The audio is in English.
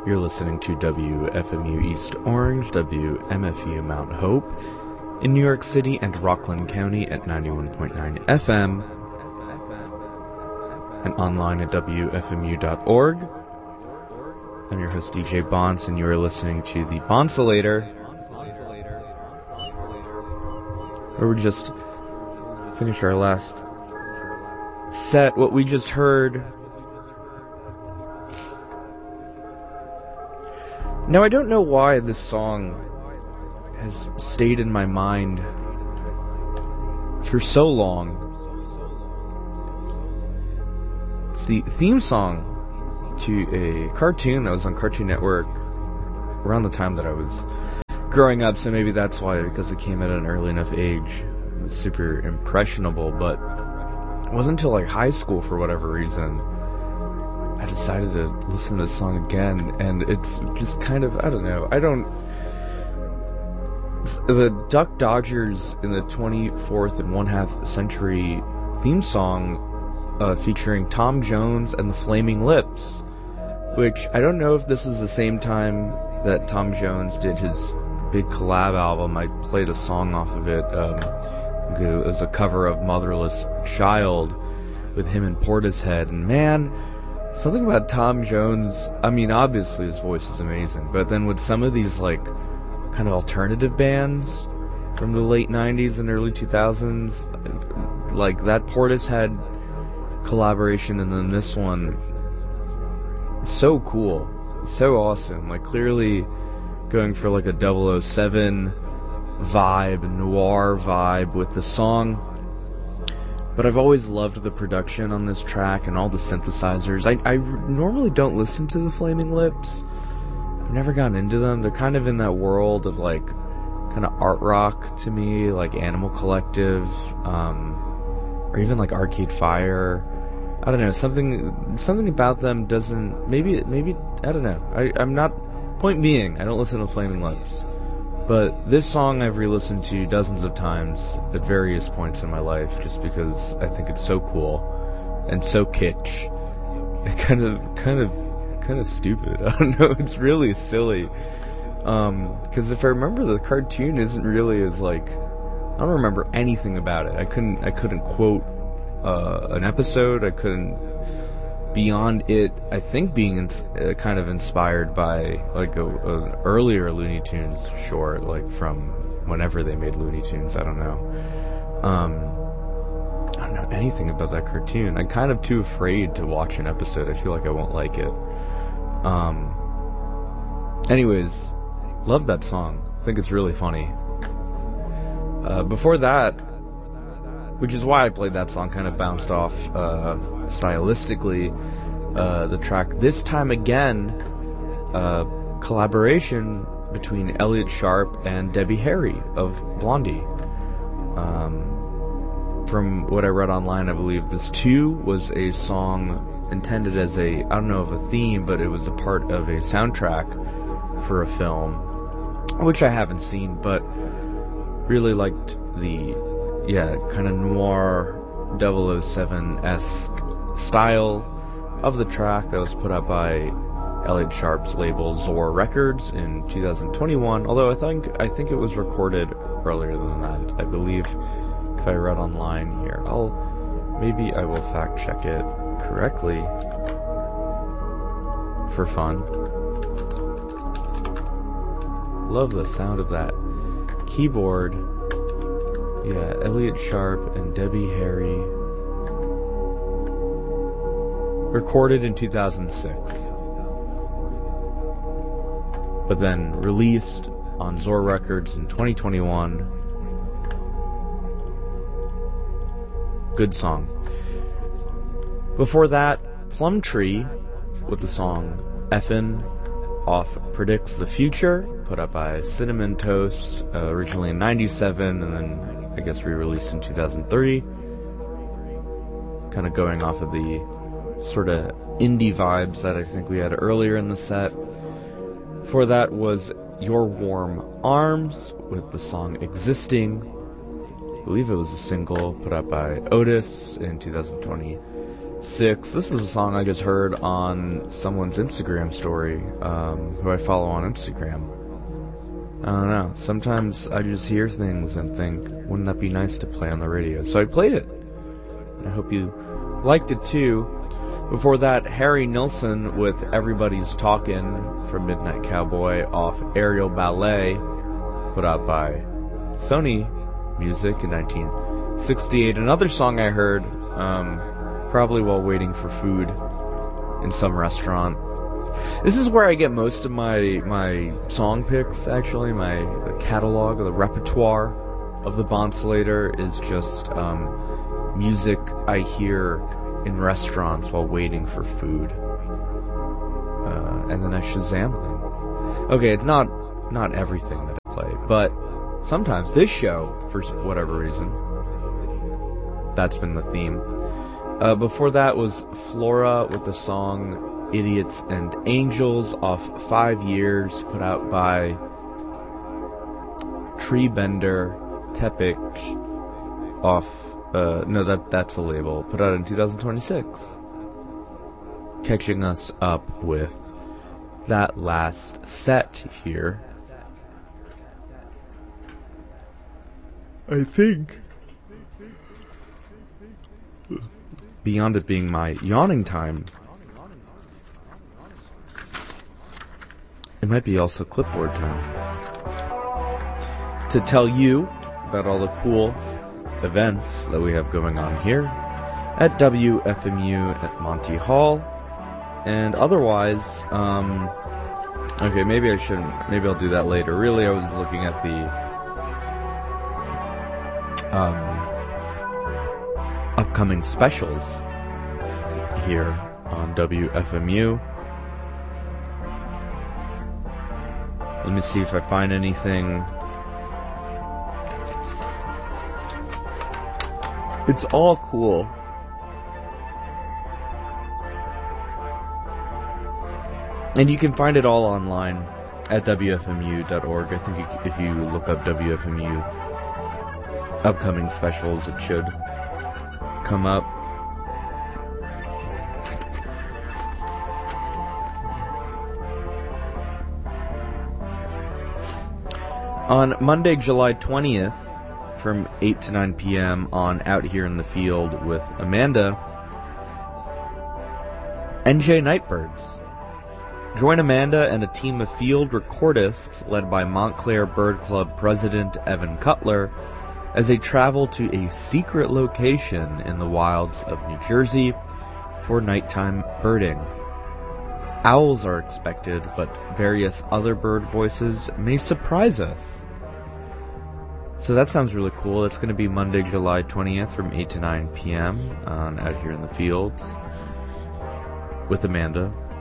You're listening to WFMU East Orange, WMFU Mount Hope, in New York City and Rockland County at 91.9 FM, and online at WFMU.org. I'm your host, DJ Bonce, and you are listening to the Bonsolator, where we just finished our last set. What we just heard... Now, I don't know why this song has stayed in my mind for so long. It's the theme song to a cartoon that was on Cartoon Network around the time that I was growing up, so maybe that's why, because it came at an early enough age. It was super impressionable, but it wasn't until like high school, for whatever reason, I decided to listen to this song again, and it's just kind of, I don't know, the Duck Dodgers in the 24th and one-half century theme song featuring Tom Jones and the Flaming Lips, which I don't know if this was the same time that Tom Jones did his big collab album. I played a song off of it. It was a cover of Motherless Child with him and Portishead, and man, something about Tom Jones, I mean, obviously his voice is amazing, but then with some of these, like, kind of alternative bands from the late 90s and early 2000s, like that Portishead collaboration, and then this one, so cool, so awesome, like, clearly going for, like, a 007 vibe, noir vibe with the song. But I've always loved the production on this track and all the synthesizers. I normally don't listen to the Flaming Lips. I've never gotten into them. They're kind of in that world of, like, kind of art rock to me, like Animal Collective, or even like Arcade Fire. I don't know, something about them doesn't, maybe, I don't know. I'm not, point being, I don't listen to Flaming Lips. But this song I've re-listened to dozens of times at various points in my life, just because I think it's so cool and so kitsch and kind of stupid. I don't know. It's really silly. Because if I remember, the cartoon isn't really as, like, I don't remember anything about it. I couldn't quote an episode. I couldn't. Beyond it, I think being kind of inspired by, like, an earlier Looney Tunes short, like, from whenever they made Looney Tunes, I don't know. I don't know anything about that cartoon. I'm kind of too afraid to watch an episode. I feel like I won't like it. Anyways, love that song. I think it's really funny. Before that, which is why I played that song, kind of bounced off stylistically, the track This Time Again, collaboration between Elliott Sharp and Debbie Harry of Blondie. From what I read online, I believe this too was a song intended as I don't know if a theme, but it was a part of a soundtrack for a film, which I haven't seen, but really liked the kind of noir 007-esque style of the track that was put out by Elliott Sharp's label Zor Records in 2021, although I think it was recorded earlier than that, I believe, if I read online here. Maybe I will fact check it correctly for fun. Love the sound of that keyboard. Yeah, Elliott Sharp and Debbie Harry. Recorded in 2006. But then released on Zor Records in 2021. Good song. Before that, Plumtree with the song Effin' off Predicts the Future, put up by Cinnamon Toast, originally in 97, and then I guess re-released in 2003. Kind of going off of the sort of indie vibes that I think we had earlier in the set. Before that was Your Warm Arms with the song Existing. I believe it was a single put out by Otis in 2020. 6. This is a song I just heard on someone's Instagram story, who I follow on Instagram. I don't know. Sometimes I just hear things and think, wouldn't that be nice to play on the radio? So I played it. And I hope you liked it too. Before that, Harry Nilsson with Everybody's Talkin' from Midnight Cowboy off Aerial Ballet, put out by Sony Music in 1968. Another song I heard, probably while waiting for food in some restaurant. This is where I get most of my song picks, actually. The catalog, the repertoire of the Bonslater is just music I hear in restaurants while waiting for food. And then I Shazam them. Okay, it's not everything that I play, but sometimes this show, for whatever reason, that's been the theme. Before that was Flora with the song Idiots and Angels off 5 Years, put out by Treebender Tepic off, that's a label, put out in 2026. Catching us up with that last set here. I think, beyond it being my yawning time, it might be also clipboard time. To tell you about all the cool events that we have going on here at WFMU at Monty Hall, and otherwise, okay, maybe I shouldn't, maybe I'll do that later. Really, I was looking at the upcoming specials here on WFMU. Let me see if I find anything. It's all cool. And you can find it all online at WFMU.org. I think if you look up WFMU upcoming specials, it should come up. On Monday, July 20th, from 8 to 9 p.m. on Out Here in the Field with Amanda, NJ Nightbirds. Join Amanda and a team of field recordists led by Montclair Bird Club president Evan Cutler as they travel to a secret location in the wilds of New Jersey for nighttime birding. Owls are expected, but various other bird voices may surprise us. So that sounds really cool. That's going to be Monday, July 20th from 8 to 9 p.m. on Out Here in the Fields with Amanda